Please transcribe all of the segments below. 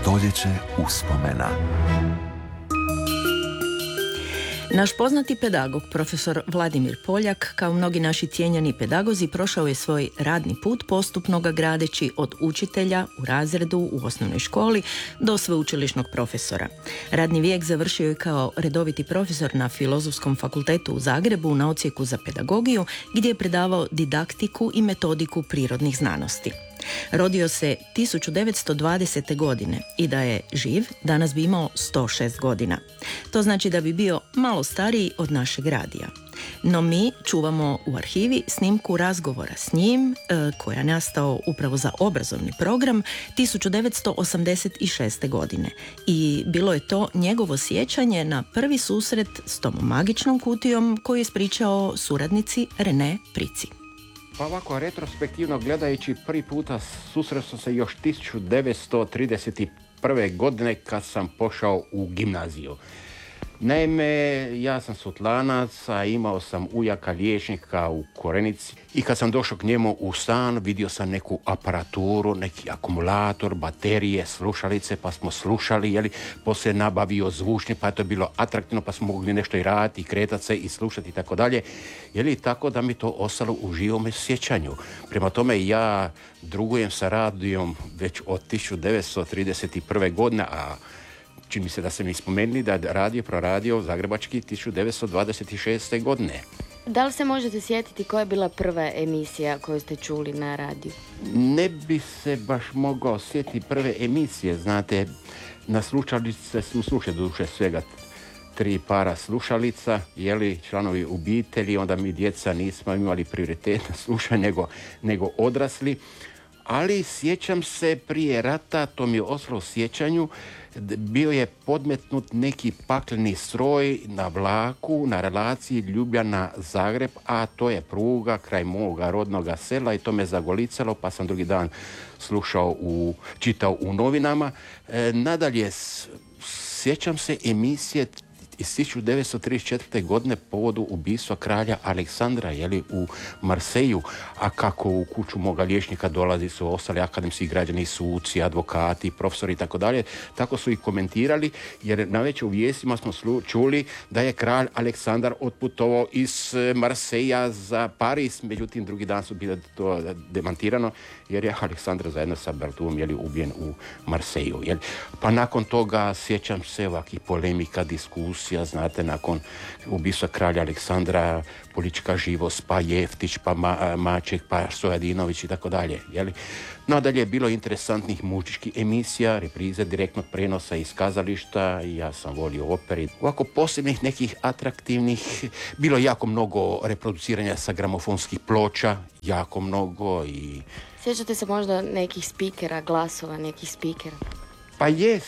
Stoljeće uspomena. Naš poznati pedagog, profesor Vladimir Poljak, kao mnogi naši cijenjeni pedagozi, prošao je svoj radni put postupno ga gradeći od učitelja u razredu u osnovnoj školi do sveučilišnog profesora. Radni vijek završio je kao redoviti profesor na Filozofskom fakultetu u Zagrebu na odsjeku za pedagogiju, gdje je predavao didaktiku i metodiku prirodnih znanosti. Rodio se 1920. godine i da je živ, danas bi imao 106 godina. To znači da bi bio malo stariji od našeg radija. No mi čuvamo u arhivi snimku razgovora s njim, koja je nastao upravo za obrazovni program 1986. godine. I bilo je to njegovo sjećanje na prvi susret s tom magičnom kutijom koju je ispričao suradnici René Prici. Pa ovako, retrospektivno gledajući, prvi puta susreo sam se još 1931. godine kad sam pošao u gimnaziju. Naime, ja sam Sutlanac, a imao sam ujaka liječnika u Korenici i kad sam došao k njemu u stan, vidio sam neku aparaturu, neki akumulator, baterije, slušalice, pa smo slušali, poslije nabavio zvučnik, pa je to bilo atraktivno, pa smo mogli nešto i raditi, i kretati se i slušati i tako dalje, tako da mi to ostalo u živome sjećanju. Prema tome ja drugujem sa radijom već od 1931. godine, a čini mi se da ste mi spomenuli da je proradio Zagrebački 1926. godine. Da li se možete sjetiti koja je bila prva emisija koju ste čuli na radiju? Ne bi se baš mogao sjetiti prve emisije, znate, na slušalice smo slušali duše svega 3 para slušalica, članovi obitelji, onda mi djeca nismo imali prioritet na slušanje nego odrasli. Ali sjećam se prije rata, to mi je ostalo u sjećanju, bio je podmetnut neki pakleni stroj na vlaku na relaciji Ljubljana-Zagreb, a to je pruga kraj moga rodnoga sela i to me zagolicalo, pa sam drugi dan čitao u novinama. Nadalje, sjećam se emisije iz 1934. godine povodu ubistva kralja Aleksandra u Marseju, a kako u kuću moga liječnika dolazi su ostali akademski građani, suci, advokati, profesori i tako dalje. Tako su i komentirali, jer navečer u vijestima smo čuli da je kralj Aleksandar otputovao iz Marseja za Pariz, međutim drugi dan su bilo to demantirano, jer je Aleksandar zajedno sa Bertulom ubijen u Marseju. Pa nakon toga sjećam se ovakvih polemika, diskusija, znate, nakon ubistva kralja Aleksandra, politička živost, pa Jeftić, pa Maček, pa Stojadinović i tako dalje. Nadalje je bilo interesantnih muzičkih emisija, reprize direktnog prenosa iz kazališta, ja sam volio operi. Ovako posebnih nekih atraktivnih, bilo jako mnogo reproduciranja sa gramofonskih ploča, jako mnogo i... Sjećate se možda nekih spikera, glasova nekih spikera? Pa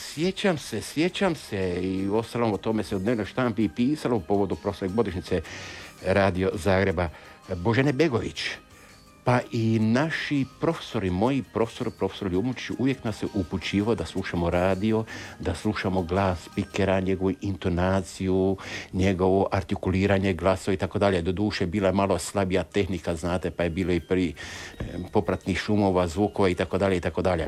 sjećam se i ostalom o tome se u dnevnoj štampi pisalo u povodu proslave godišnjice Radio Zagreba Božene Begović. Pa i naši profesori, moji profesor Ljubomčić uvijek nas se upućivao da slušamo radio, da slušamo glas spikera, njegovu intonaciju, njegovo artikuliranje glasova i tako dalje. Doduše bila je malo slabija tehnika, znate, pa je bilo i pri popratnih šumova, zvukova i tako dalje i tako dalje.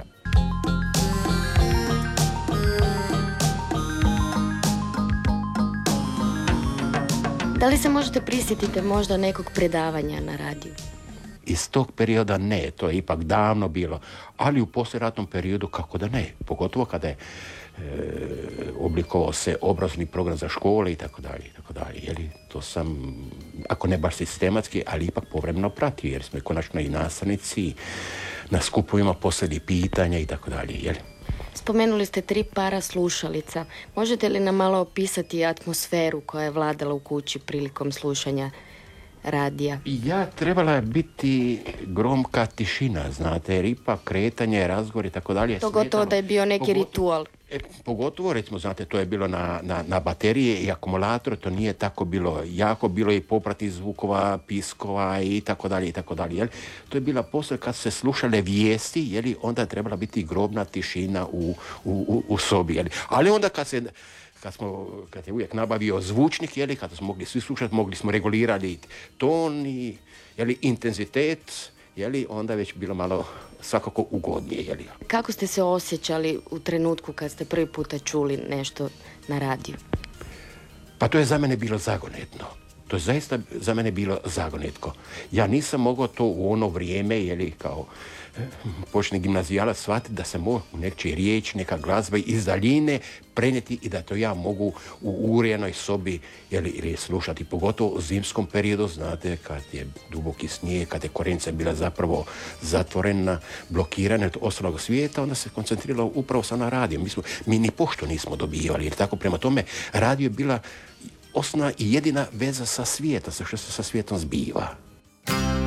Da li se možete prisjetiti možda nekog predavanja na radiju? Iz tog perioda ne, to je ipak davno bilo, ali u poslijeratnom periodu kako da ne, pogotovo kada je oblikovao se obrazovni program za škole i tako dalje, to sam, ako ne baš sistematski, ali ipak povremeno pratio, jer smo konačno i nastavnici na skupovima posljedili pitanja i tako dalje, Spomenuli ste 3 para slušalica. Možete li nam malo opisati atmosferu koja je vladala u kući prilikom slušanja radija? Ja trebala je biti gromka tišina, znate, jer ipak kretanje, razgovor i tako dalje. To gotovo da je bio neki ritual. Pogotovo, recimo, znate, to je bilo na baterije i akumulator, to nije tako bilo jako, bilo je i popratnih zvukova, piskova i tako dalje, To je bila poslije kad se slušale vijesti, onda je trebala biti grobna tišina u sobi, Ali onda kad je uvijek nabavio zvučnik, kada smo mogli svi slušati, mogli smo regulirati ton i intenzitet onda već bilo malo svakako ugodnije. Kako ste se osjećali u trenutku kad ste prvi puta čuli nešto na radiju? Pa to je za mene bilo zagonetno. To je zaista za mene bilo zagonetko. Ja nisam mogao to u ono vrijeme, kao počne gimnazijalac, shvatiti da se mogu nečiji riječ, neka glazba iz daljine prenijeti i da to ja mogu u urejenoj sobi ili slušati, pogotovo u zimskom periodu, znate, kad je duboki snijeg, kad je Korenica bila zapravo zatvorena, blokirana od ostalog svijeta, onda se koncentriralo upravo sa na radio. Mi ni pošto nismo dobivali, jer tako prema tome radio je bila osnovna i jedina veza sa svijetom, sa što se sa svijetom zbiva.